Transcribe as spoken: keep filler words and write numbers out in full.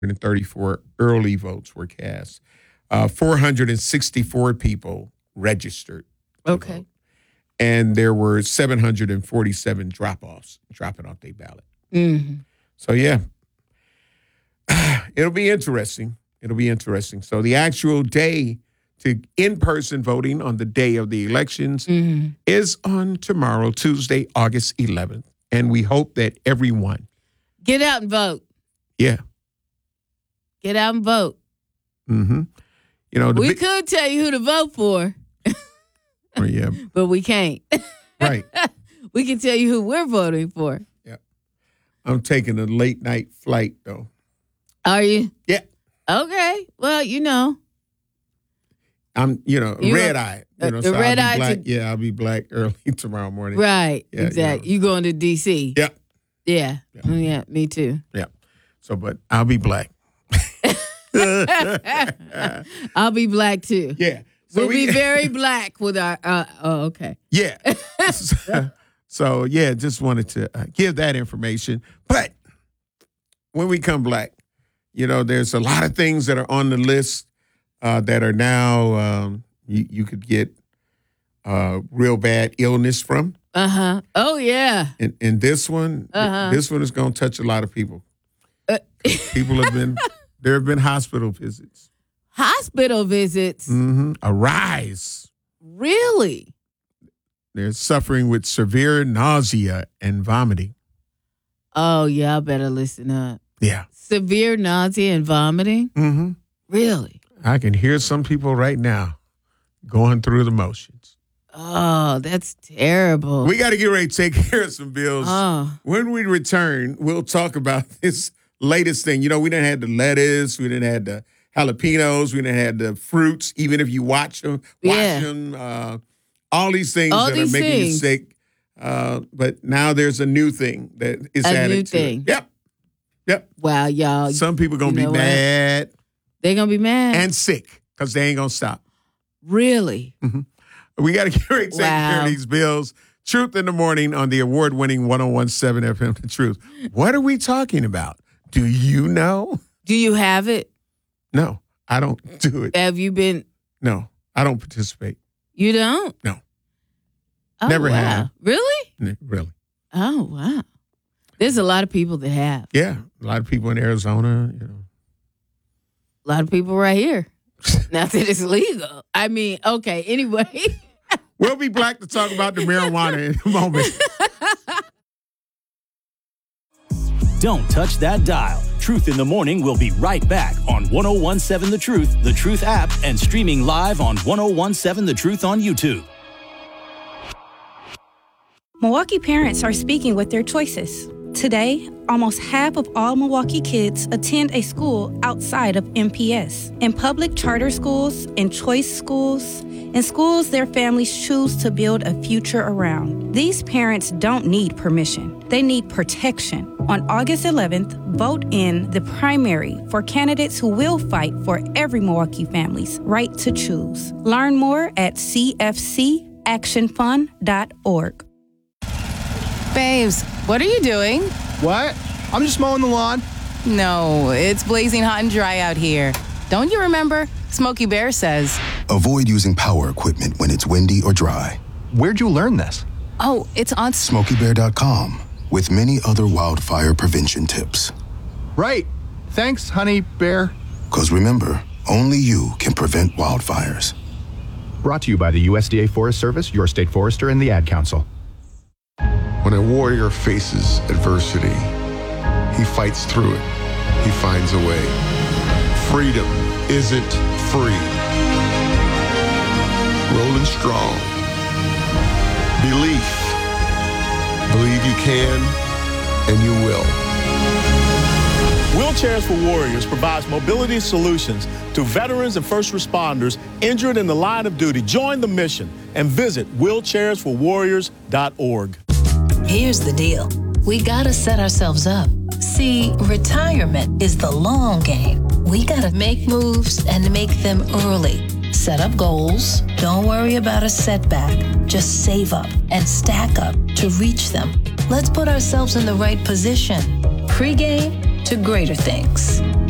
thirty-four early votes were cast. Uh, four hundred sixty-four people registered. Okay. Vote. And there were seven hundred forty-seven drop-offs, dropping off their ballot. Mm-hmm. So, yeah, it'll be interesting. It'll be interesting. So the actual day to in-person voting on the day of the elections mm-hmm. is on tomorrow, Tuesday, August eleventh. And we hope that everyone. Get out and vote. Yeah. Get out and vote. Mm-hmm. You know, we bi- could tell you who to vote for. Oh, yeah. But we can't. Right. We can tell you who we're voting for. Yeah. I'm taking a late night flight, though. Are you? Yeah. Okay. Well, you know. I'm, you know, You red know, eye. You know, uh, so red I'll be eye black. to- Yeah, I'll be black early tomorrow morning. Right. Yeah, exactly. you You going to D C? Yeah. Yeah. Yeah. Oh, yeah. Me too. Yeah. So, but I'll be black. I'll be black too. Yeah. So we'll we, be very black with our. Uh, oh, okay. Yeah. so, so, yeah, just wanted to uh, give that information. But when we come back, you know, there's a lot of things that are on the list uh, that are now um, you, you could get uh, real bad illness from. Uh huh. Oh yeah. And, and this one, Uh-huh. this one is going to touch a lot of people. Uh, People have been, there have been hospital visits. Hospital visits. Mm-hmm. A rise. Really? They're suffering with severe nausea and vomiting. Oh yeah. I better listen up. Yeah. Severe nausea and vomiting. Mm-hmm. Really? I can hear some people right now going through the motions. Oh, that's terrible. We got to get ready to take care of some bills. Oh. When we return, we'll talk about this latest thing. You know, we didn't have the lettuce, we didn't have the jalapenos, we didn't have the fruits. Even if you watch them, watch Yeah. them, uh, all these things All that these are making you things. sick. Uh, but now there's a new thing that is A added new to thing. it. Yep, yep. Wow, y'all. Some people gonna you be know what? mad They're gonna be mad. and sick because they ain't gonna stop. Really? We got to get ready to take care Wow. of these bills. Truth in the Morning on the award-winning one oh one point seven F M, The Truth. What are we talking about? Do you know? Do you have it? No, I don't do it. Have you been? No, I don't participate. You don't? No. Oh, Never wow. have. Really? N- Really. Oh, wow. There's a lot of people that have. Yeah, a lot of people in Arizona, you know. A lot of people right here. Not that it's legal. I mean, okay, anyway. We'll be back to talk about the marijuana in a moment. Don't touch that dial. Truth in the Morning will be right back on one oh one point seven The Truth, The Truth app, and streaming live on one oh one point seven The Truth on YouTube. Milwaukee parents are speaking with their choices. Today, almost half of all Milwaukee kids attend a school outside of M P S. In public charter schools, in choice schools, in schools their families choose to build a future around. These parents don't need permission. They need protection. On August eleventh, vote in the primary for candidates who will fight for every Milwaukee family's right to choose. Learn more at c f c action fund dot org. Babes, what are you doing? What? I'm just mowing the lawn. No, it's blazing hot and dry out here. Don't you remember? Smokey Bear says. Avoid using power equipment when it's windy or dry. Where'd you learn this? Oh, it's on. Smokey Bear dot com with many other wildfire prevention tips. Right. Thanks, honey bear. Because remember, only you can prevent wildfires. Brought to you by the U S D A Forest Service, your state forester, and the Ad Council. When a warrior faces adversity, he fights through it. He finds a way. Freedom isn't free. Rolling strong. Belief. Believe you can, and you will. Wheelchairs for Warriors provides mobility solutions to veterans and first responders injured in the line of duty. Join the mission and visit wheelchairs for warriors dot org. Here's the deal. We gotta set ourselves up. See, retirement is the long game. We gotta make moves and make them early. Set up goals. Don't worry about a setback. Just save up and stack up to reach them. Let's put ourselves in the right position. Pre-game to greater things.